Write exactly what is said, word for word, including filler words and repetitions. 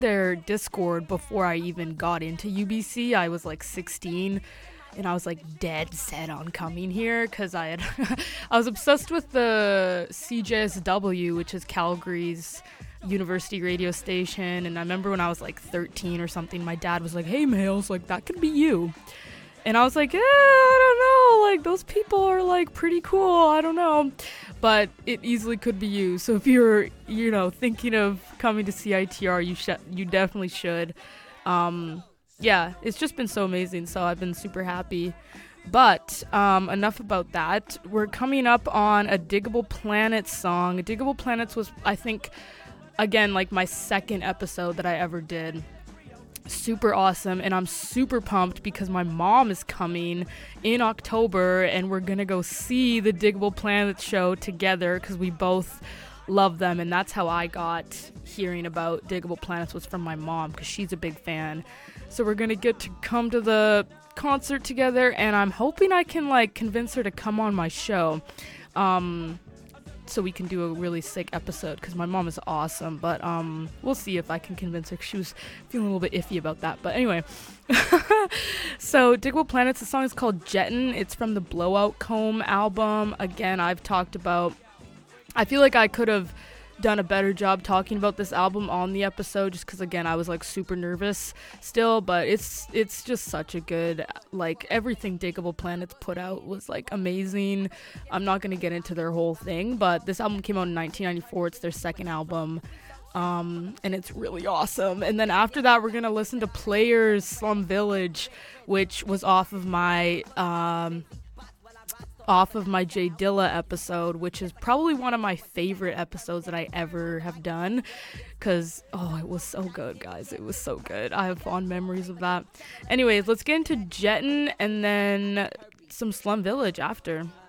their Discord before I even got into U B C. I was like sixteen and I was like dead set on coming here because I had I was obsessed with the C J S W, which is Calgary's university radio station. And I remember when I was like thirteen or something, my dad was like, "Hey, Males, like that could be you." And I was like, yeah, I don't know, like those people are like pretty cool, I don't know, but it easily could be you. So if you're, you know, thinking of coming to C I T R, you should, you definitely should. Um, yeah, it's just been so amazing, so I've been super happy. But um, enough about that. We're coming up on a Diggable Planets song. Diggable Planets was, I think, again, like my second episode that I ever did. Super awesome, and I'm super pumped because my mom is coming in October and we're gonna go see the Diggable Planets show together because we both love them, and that's how I got hearing about Diggable Planets was from my mom because she's a big fan. So we're gonna get to come to the concert together, and I'm hoping I can like convince her to come on my show. Um, so we can do a really sick episode because my mom is awesome, but um we'll see if I can convince her. She was feeling a little bit iffy about that, but anyway. So Diggable Planets, the song is called Jettin'. It's from the Blowout Comb album. Again, I've talked about, I feel like I could have done a better job talking about this album on the episode just because, again, I was like super nervous still, but it's it's just such a good, like everything Diggable Planets put out was like amazing. I'm not going to get into their whole thing, but this album came out in nineteen ninety-four. It's their second album, um and it's really awesome. And then after that we're going to listen to Players Slum Village, which was off of my um off of my Jay Dilla episode, which is probably one of my favorite episodes that I ever have done because, oh, it was so good, guys. It was so good. I have fond memories of that. Anyways, let's get into Jettin' and then some Slum Village after.